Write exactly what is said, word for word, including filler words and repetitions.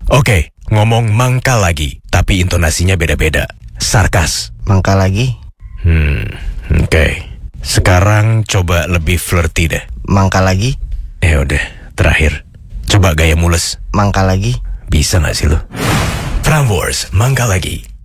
Oke, ngomong mangkal lagi, tapi intonasinya beda-beda. Sarkas. Mangkal lagi? Hmm, oke. Sekarang coba lebih flirty deh. Mangkal lagi? Ya udah, terakhir. Coba gaya mules. Mangkal lagi? Bisa gak sih lo? Prambors, mangkal lagi.